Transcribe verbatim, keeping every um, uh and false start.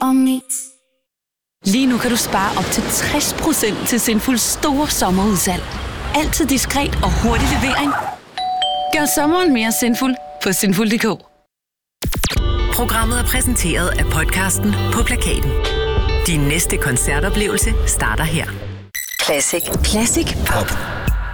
og me. Lige nu kan du spare op til tres procent til Sinfuls store sommerudsalg. Altid diskret og hurtig levering. Gør sommeren mere sinful på sinful punktum d k. Programmet er præsenteret af podcasten På Plakaten. Din næste koncertoplevelse starter her. Classic. Classic Pop.